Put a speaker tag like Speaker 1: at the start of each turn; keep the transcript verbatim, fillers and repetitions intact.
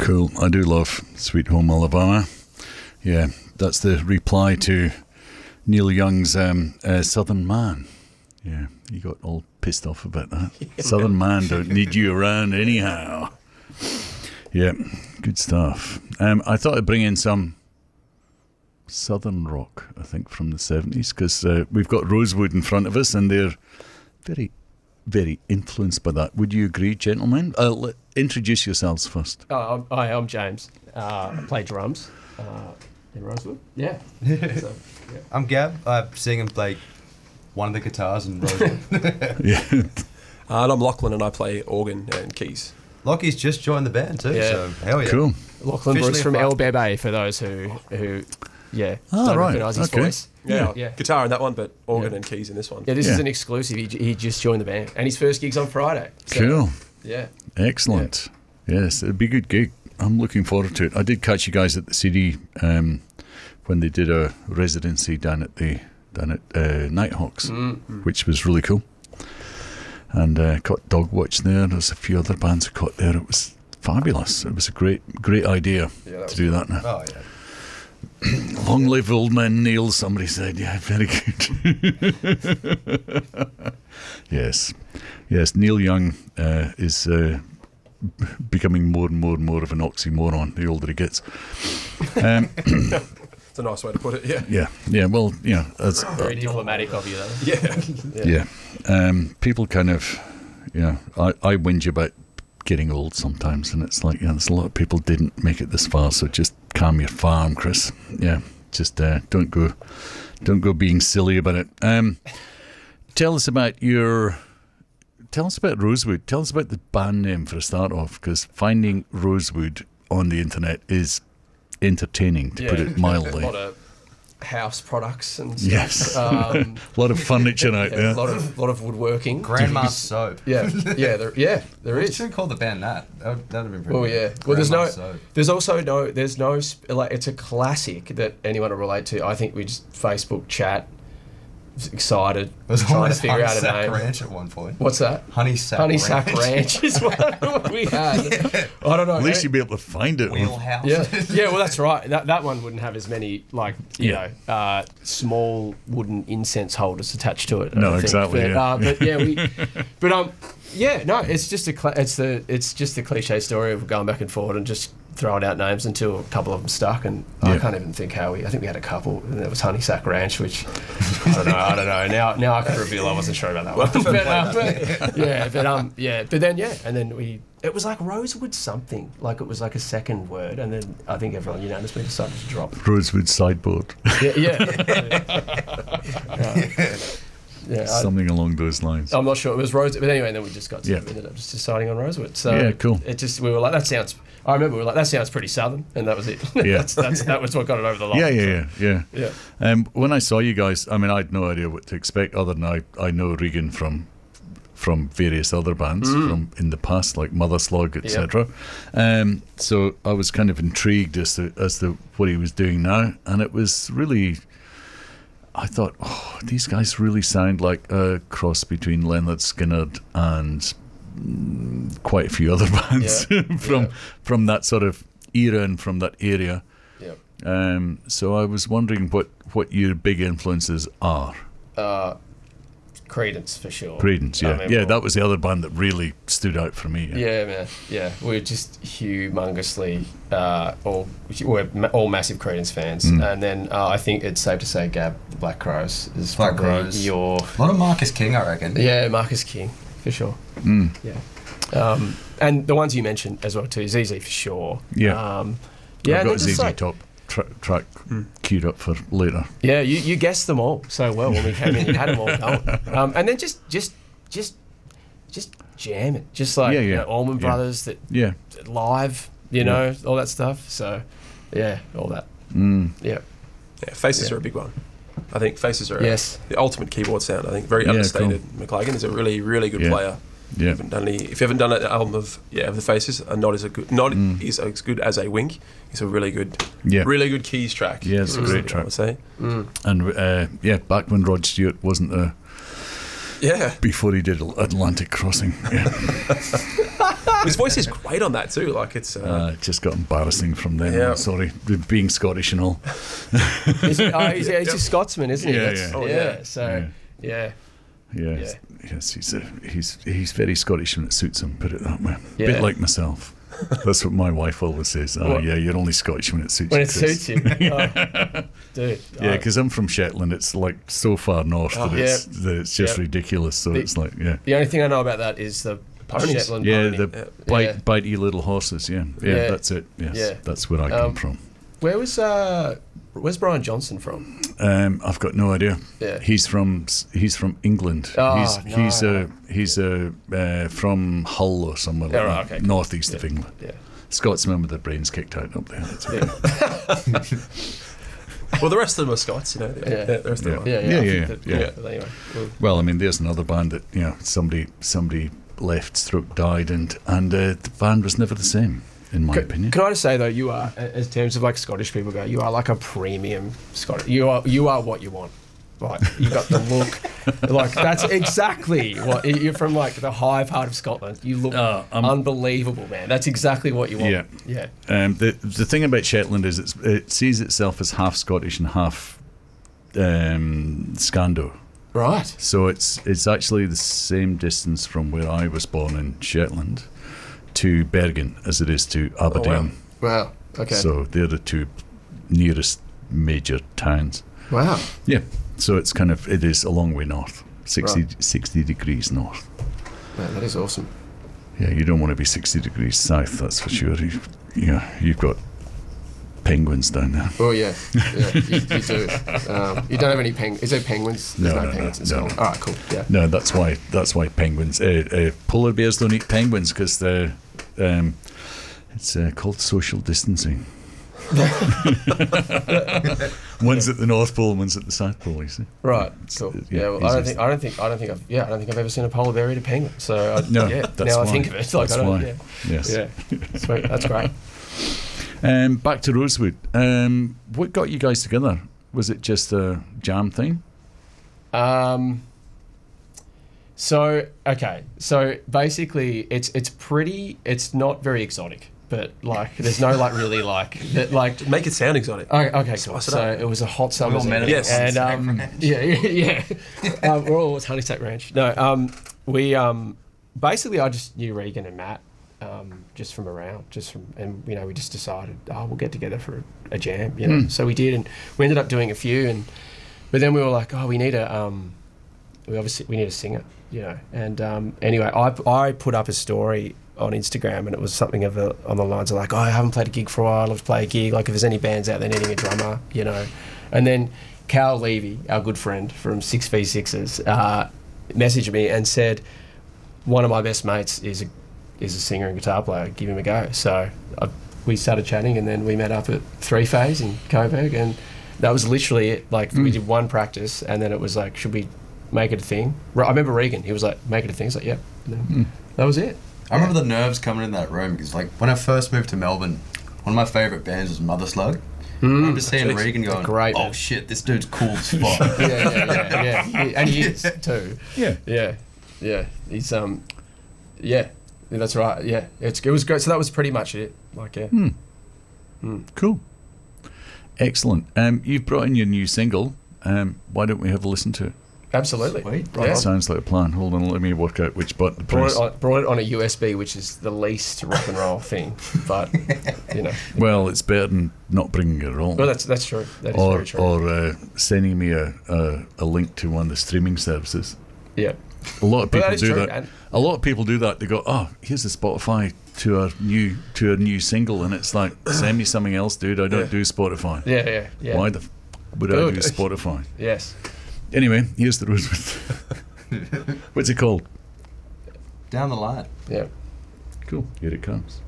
Speaker 1: Cool. I do love Sweet Home Alabama. Yeah, that's the reply to Neil Young's um, uh, Southern Man. Yeah, he got all pissed off about that. Yeah, Southern man. man don't need you around anyhow. Yeah, good stuff. Um, I thought I'd bring in some Southern rock, I think, from the seventies, because uh, we've got Rosewood in front of us, and they're very, very influenced by that. Would you agree, gentlemen? Uh, let, introduce yourselves first.
Speaker 2: Oh, I'm, hi, I'm James. Uh, I play drums uh, in Rosewood. Yeah. so, yeah.
Speaker 3: I'm Gab. I sing and play one of the guitars in Rosewood.
Speaker 1: Yeah.
Speaker 4: Uh, and I'm Lachlan, and I play organ and keys.
Speaker 3: Lockie's just joined the band too,
Speaker 2: Yeah.
Speaker 3: so hell yeah.
Speaker 1: Cool.
Speaker 2: Lachlan Bruce from El Bebe, for those who, who yeah,
Speaker 1: Oh,
Speaker 2: don't
Speaker 1: right.
Speaker 2: recognise his
Speaker 1: Okay.
Speaker 2: voice.
Speaker 4: Yeah,
Speaker 2: Yeah.
Speaker 4: guitar in that one, but organ
Speaker 2: Yeah.
Speaker 4: and keys in this one.
Speaker 2: Yeah, this
Speaker 1: Yeah.
Speaker 2: is an exclusive. He, he just joined the band, and his first gig's on Friday. So,
Speaker 1: Cool.
Speaker 2: Yeah.
Speaker 1: Excellent. Yes, it'd be a good gig. I'm looking forward to it. I did catch you guys at the C D um, when they did a residency down at the down at uh, Nighthawks,
Speaker 2: Mm-hmm.
Speaker 1: which was really cool. And uh, caught Dogwatch there. There's a few other bands I caught there. It was fabulous. It was a great, great idea
Speaker 2: Yeah, that
Speaker 1: to do that now.
Speaker 3: Oh yeah.
Speaker 1: Long live old man Neil, somebody said. Yeah, very good. Yes. Yes, Neil Young uh, is uh, b- becoming more and more and more of an oxymoron the older he gets. Um,
Speaker 4: It's a nice way to put it, yeah.
Speaker 1: yeah, yeah, well, you know, as,
Speaker 2: Very diplomatic of you, though.
Speaker 4: Yeah.
Speaker 1: yeah. Um, people kind of, you know, I, I whinge about getting old sometimes, and it's like, yeah, there's a lot of people didn't make it this far, so just calm your farm, Chris. Yeah, just uh, don't go, don't go being silly about it. Um, tell us about your, tell us about Rosewood. Tell us about the band name for a start off, because finding Rosewood on the internet is entertaining, to put it
Speaker 2: A
Speaker 1: mildly.
Speaker 2: lot of house products and stuff.
Speaker 1: Yes,
Speaker 2: Um,
Speaker 1: a lot of furniture out
Speaker 2: yeah,
Speaker 1: there.
Speaker 2: a lot of lot of woodworking.
Speaker 3: Grandma's soap.
Speaker 2: Yeah, yeah, there, yeah, there
Speaker 3: We
Speaker 2: is.
Speaker 3: should call the band that. That would, that'd have been pretty
Speaker 2: Oh
Speaker 3: good.
Speaker 2: yeah. Well, there's no.
Speaker 3: Grandma's soap.
Speaker 2: There's also no. There's no. sp- Like, it's a classic that anyone will relate to. I think we just Facebook chat, excited,
Speaker 3: It was
Speaker 2: trying to
Speaker 3: almost
Speaker 2: figure out a
Speaker 3: Honeysack
Speaker 2: name.
Speaker 3: Ranch at one point.
Speaker 2: What's that?
Speaker 3: Honeysack
Speaker 2: Honeysack
Speaker 3: Ranch.
Speaker 2: Ranch is what we had. I don't know.
Speaker 1: At least you'd be able to find it.
Speaker 3: Wheelhouse.
Speaker 2: Yeah, yeah. Well, that's right. That that one wouldn't have as many, like, you
Speaker 1: Yeah.
Speaker 2: know, uh, small wooden incense holders attached to it. I
Speaker 1: No,
Speaker 2: don't think.
Speaker 1: exactly,
Speaker 2: But,
Speaker 1: yeah.
Speaker 2: uh, but yeah, we. But um, yeah. No, it's just a cl- it's the it's just the cliche story of going back and forward and just throwing out names until a couple of them stuck, and I
Speaker 1: Yeah.
Speaker 2: can't even think how we. I think we had a couple, and it was Honeysack Ranch, which I don't know. I don't know. Now now I can reveal I wasn't sure about that one. But, uh, but, yeah, but um, yeah, but then yeah, and then we. It was like Rosewood something, like it was like a second word, and then I think everyone unanimously decided to drop.
Speaker 1: Rosewood sideboard.
Speaker 2: Yeah, yeah. yeah. Yeah, I,
Speaker 1: Something along those lines.
Speaker 2: I'm not sure it was Rosewood, but anyway, then we just got to
Speaker 1: Yeah.
Speaker 2: ended up just deciding on Rosewood. So
Speaker 1: Yeah, cool.
Speaker 2: It just we were like that sounds. I remember we were like that sounds pretty southern, and that was it.
Speaker 1: Yeah.
Speaker 2: that's, that's that was what got it over the line.
Speaker 1: Yeah,
Speaker 2: so,
Speaker 1: yeah, yeah,
Speaker 2: yeah.
Speaker 1: yeah. Um, when I saw you guys, I mean, I had no idea what to expect, other than I, I know Regan from from various other bands
Speaker 2: Mm.
Speaker 1: from in the past, like Mother Slug, et cetera. Um, so I was kind of intrigued as to as to what he was doing now, and it was really. I thought, oh, these guys really sound like a cross between Leonard Skinner and mm, quite a few other bands
Speaker 2: Yeah.
Speaker 1: from
Speaker 2: Yeah.
Speaker 1: from that sort of era and from that area.
Speaker 2: Yeah.
Speaker 1: Um, so I was wondering what, what your big influences are.
Speaker 2: Uh, Credence for sure.
Speaker 1: Credence, yeah,
Speaker 2: I mean,
Speaker 1: yeah,
Speaker 2: well,
Speaker 1: that was the other band that really stood out for me.
Speaker 2: Yeah, man. Yeah, we're just humongously uh, all we're ma- all massive Credence fans,
Speaker 1: Mm.
Speaker 2: and then uh, I think it's safe to say Gab, the Black Crows is
Speaker 3: Black
Speaker 2: probably
Speaker 3: Crows.
Speaker 2: your
Speaker 3: A lot of Marcus King, I reckon.
Speaker 2: yeah Marcus King for sure.
Speaker 1: Mm.
Speaker 2: Yeah, um, and the ones you mentioned as well too, Z Z for sure.
Speaker 1: Yeah.
Speaker 2: um, yeah.
Speaker 1: I've
Speaker 2: and
Speaker 1: got
Speaker 2: they're
Speaker 1: Z
Speaker 2: just
Speaker 1: Z
Speaker 2: like-
Speaker 1: Top tra- track queued up for later.
Speaker 2: Yeah, you, you guessed them all so well when we came in. You had them all going, um, and then just just just just jamming, just like
Speaker 1: Yeah, yeah,
Speaker 2: you know, Allman
Speaker 1: yeah.
Speaker 2: Brothers that
Speaker 1: Yeah.
Speaker 2: live, you know, all that stuff. So yeah, all that.
Speaker 1: Mm.
Speaker 2: Yeah.
Speaker 4: Yeah, Faces
Speaker 2: Yeah.
Speaker 4: are a big one. I think Faces are
Speaker 2: Yes.
Speaker 4: the ultimate keyboard sound. I think very
Speaker 1: Yeah,
Speaker 4: understated. McLagan is a really, really good
Speaker 1: Yeah.
Speaker 4: player. If you
Speaker 1: Yeah.
Speaker 4: haven't done any, if you haven't done an album of yeah of the Faces, are not as a good, not
Speaker 1: Mm.
Speaker 4: is as good as a Wink. It's a really good,
Speaker 1: Yeah.
Speaker 4: really good keys track.
Speaker 1: Yeah, it's a
Speaker 4: is
Speaker 1: great
Speaker 4: what I
Speaker 1: track.
Speaker 4: would say.
Speaker 2: Mm.
Speaker 1: And uh, yeah, back when Rod Stewart wasn't a
Speaker 4: Yeah,
Speaker 1: before he did Atlantic Crossing. Yeah.
Speaker 4: His voice is great on that too. Like it's. Uh,
Speaker 1: Uh, it just got embarrassing from then.
Speaker 4: Yeah.
Speaker 1: on, Sorry, with being Scottish and all.
Speaker 2: Is he, oh, he's, he's a Scotsman, isn't he?
Speaker 1: Yeah,
Speaker 2: That's-
Speaker 1: yeah.
Speaker 4: Oh,
Speaker 2: yeah.
Speaker 4: yeah.
Speaker 2: So yeah,
Speaker 1: Yeah,
Speaker 2: Yeah.
Speaker 1: yes, he's a, he's he's very Scottish when it suits him. Put it that way.
Speaker 2: Yeah.
Speaker 1: Bit like myself. That's what my wife always says. Oh
Speaker 2: What?
Speaker 1: yeah, you're only Scottish when it suits
Speaker 2: when
Speaker 1: you.
Speaker 2: it
Speaker 1: Chris."
Speaker 2: suits you, oh, dude.
Speaker 1: Yeah,
Speaker 2: oh,
Speaker 1: because I'm from Shetland. It's like so far north
Speaker 2: Oh,
Speaker 1: that, it's, that it's just
Speaker 2: Yeah.
Speaker 1: ridiculous. So
Speaker 2: The-
Speaker 1: it's like, yeah.
Speaker 2: the only thing I know about that is the
Speaker 4: Ponies.
Speaker 2: Shetland
Speaker 1: Yeah,
Speaker 2: pony.
Speaker 1: the
Speaker 4: Yeah.
Speaker 1: bite,
Speaker 2: Yeah.
Speaker 1: bitey little horses. Yeah. yeah,
Speaker 2: Yeah.
Speaker 1: that's it. Yes,
Speaker 2: Yeah.
Speaker 1: that's where I come
Speaker 2: Um,
Speaker 1: from.
Speaker 2: Where was uh, where's Brian Johnson from?
Speaker 1: Um, I've got no idea.
Speaker 2: Yeah.
Speaker 1: He's from he's from England.
Speaker 2: Oh,
Speaker 1: he's he's
Speaker 2: no.
Speaker 1: a he's a uh, from Hull or somewhere
Speaker 2: Yeah,
Speaker 1: like
Speaker 2: right,
Speaker 1: that,
Speaker 2: okay.
Speaker 1: northeast of
Speaker 2: Yeah.
Speaker 1: England.
Speaker 2: Yeah.
Speaker 1: Scotsman with their brains kicked out up there. That's it.
Speaker 2: Yeah.
Speaker 4: well, the rest of them are Scots, you know. The,
Speaker 2: Yeah.
Speaker 4: the, the rest of them. Are.
Speaker 2: Yeah, yeah,
Speaker 1: Yeah,
Speaker 2: I
Speaker 1: yeah,
Speaker 2: think that-
Speaker 1: yeah.
Speaker 2: But anyway, well,
Speaker 1: Well, I mean, there's another band that you know somebody somebody left, stroke died, and and uh, the band was never the same, in my
Speaker 2: Can,
Speaker 1: opinion.
Speaker 2: can I just say though, you are, as terms of like Scottish people go, you are like a premium Scottish. You are you are what you want. Like you got the look. Like that's exactly what you're from. Like the high part of Scotland. You look
Speaker 1: Uh, I'm-
Speaker 2: unbelievable, man. That's exactly what you want.
Speaker 1: Yeah.
Speaker 2: Yeah.
Speaker 1: Um, the the thing about Shetland is it's, it sees itself as half Scottish and half um, Scando.
Speaker 2: Right.
Speaker 1: So it's it's actually the same distance from where I was born in Shetland to Bergen as it is to Aberdeen.
Speaker 2: Wow. Okay.
Speaker 1: So they're the two nearest major towns.
Speaker 2: wow.
Speaker 1: Yeah. So it's kind of it is a long way north, sixty,
Speaker 2: Right.
Speaker 1: sixty degrees north.
Speaker 2: Man, that is awesome.
Speaker 1: Yeah, you don't want to be sixty degrees south, that's for sure. You, you know, you've got penguins down there.
Speaker 2: Oh yeah, yeah, you, you do. Um, you don't have any peng. Is there penguins? There's
Speaker 1: No,
Speaker 2: no,
Speaker 1: no,
Speaker 2: penguins
Speaker 1: no,
Speaker 2: in Scotland.
Speaker 1: no.
Speaker 2: All right, cool. Yeah.
Speaker 1: No, that's why that's why penguins, uh, uh, polar bears don't eat penguins because the um, it's uh, called social distancing. One's at the North Pole, one's at the South Pole. You see?
Speaker 2: Right.
Speaker 1: It's-
Speaker 2: Cool.
Speaker 1: yeah,
Speaker 2: Yeah. Well, I don't
Speaker 1: easiest.
Speaker 2: think. I don't think. I don't think. I've. Yeah. I don't think I've ever seen a polar bear eat a penguin. So I,
Speaker 1: No,
Speaker 2: yeah.
Speaker 1: that's
Speaker 2: now
Speaker 1: why.
Speaker 2: I think of it. Like
Speaker 1: That's
Speaker 2: I don't.
Speaker 1: why.
Speaker 2: Yeah.
Speaker 1: Yes.
Speaker 2: Yeah. Sweet. That's great.
Speaker 1: Um, back to Rosewood. Um, what got you guys together? Was it just a jam thing?
Speaker 2: Um. So okay. So basically, it's it's pretty. It's not very exotic, but like there's no like really like that like.
Speaker 4: Make it sound exotic.
Speaker 2: Oh, okay, cool.
Speaker 4: Spice it
Speaker 2: So
Speaker 4: up.
Speaker 2: it was a hot summer's
Speaker 3: all met
Speaker 2: evening,
Speaker 4: at
Speaker 2: and
Speaker 3: Honeysack
Speaker 2: um,
Speaker 3: Ranch.
Speaker 2: yeah, yeah, yeah. um, we're all at Honeysack Ranch. No, um, we um, basically I just knew Regan and Matt um, just from around, just from, and you know we just decided, oh, we'll get together for a, a jam, you know.
Speaker 1: Hmm.
Speaker 2: So we did, and we ended up doing a few, and but then we were like, oh, we need a um, we obviously we need a singer, you know. And um, anyway, I I put up a story on Instagram, and it was something of a, on the lines of like, oh, I haven't played a gig for a while, I'd love to play a gig, like if there's any bands out there needing a drummer, you know. And then Cal Levy, our good friend from six v sixes, uh, messaged me and said, one of my best mates is a, is a singer and guitar player, give him a go. So I, we started chatting, and then we met up at Three Phase in Coburg, and that was literally it. Like we did one practice, and then it was like, should we make it a thing? I remember Regan, he was like, make it a thing. It's like, yeah. And then that was it.
Speaker 3: I remember the nerves coming in that room because, like, when I first moved to Melbourne, one of my favourite bands was Mother Slug. I remember seeing
Speaker 4: jeez.
Speaker 3: Regan going,
Speaker 2: Great
Speaker 3: "Oh
Speaker 2: band.
Speaker 3: shit, this dude's cool as fuck."
Speaker 2: yeah, yeah, yeah, yeah. He- and he is too.
Speaker 1: Yeah.
Speaker 2: Yeah, yeah. He's um, yeah, yeah, that's right. Yeah, it's it was great. So that was pretty much it. Like, yeah,
Speaker 1: Hmm. Cool. Excellent. Um, you've brought in your new single. Um, why don't we have a listen to it?
Speaker 2: absolutely.
Speaker 3: Sweet.
Speaker 2: Yeah.
Speaker 1: Sounds like a plan. Hold on, let me work out which button to
Speaker 2: Brought
Speaker 1: press.
Speaker 2: it, on, brought it on a U S B, which is the least rock and roll thing, but you know.
Speaker 1: Well, it's better than not bringing it at all.
Speaker 2: Well, that's that's true. That is
Speaker 1: or
Speaker 2: very true.
Speaker 1: or uh, sending me a, a, a link to one of the streaming services.
Speaker 2: yeah.
Speaker 1: A lot of
Speaker 2: Well,
Speaker 1: people
Speaker 2: that is
Speaker 1: do
Speaker 2: true,
Speaker 1: that.
Speaker 2: and-
Speaker 1: A lot of people do that. They go, "Oh, here's the Spotify to a new to a new single," and it's like, "Send me something else, dude. I don't
Speaker 2: Yeah.
Speaker 1: do Spotify.
Speaker 2: Yeah, yeah, yeah.
Speaker 1: Why the f- would I
Speaker 2: Good.
Speaker 1: do Spotify?"
Speaker 2: Yes.
Speaker 1: Anyway, here's the Rosewood. What's it called?
Speaker 3: Down the line.
Speaker 2: Yeah.
Speaker 1: Cool. Here it comes.